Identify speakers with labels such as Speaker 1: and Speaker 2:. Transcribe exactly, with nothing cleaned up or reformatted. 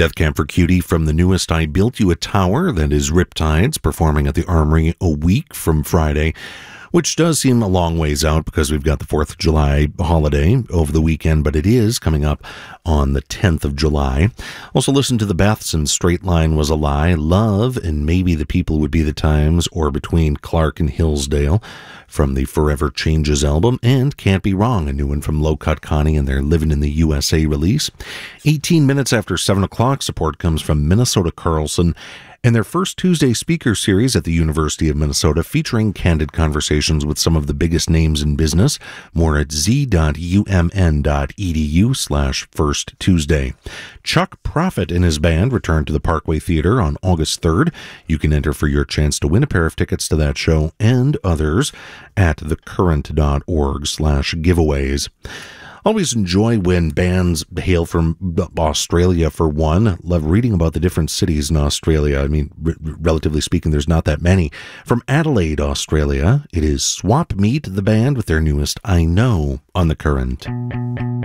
Speaker 1: Death Camp for Cutie from the newest I Built You a Tower, that is Riptides, performing at the Armory a week from Friday, which does seem a long ways out because we've got the fourth of July holiday over the weekend, but it is coming up on the tenth of July. Also listen to the Beths and Straight Line Was a Lie, Love, and Maybe the People Would Be the Times, or Between Clark and Hillsdale from the Forever Changes album, and Can't Be Wrong, a new one from Low Cut Connie and their Living in the U S A release. eighteen minutes after seven o'clock, support comes from Minnesota Carlson and their first Tuesday speaker series at the University of Minnesota, featuring candid conversations with some of the biggest names in business. More at z.umn.edu slash first Tuesday. Chuck Prophet and his band return to the Parkway Theater on August third. You can enter for your chance to win a pair of tickets to that show and others at thecurrent.org slash giveaways. Always enjoy when bands hail from Australia, for one. Love reading about the different cities in Australia. I mean, r- relatively speaking, there's not that many. From Adelaide, Australia, it is Swap Meet, the band, with their newest I Know on The Current.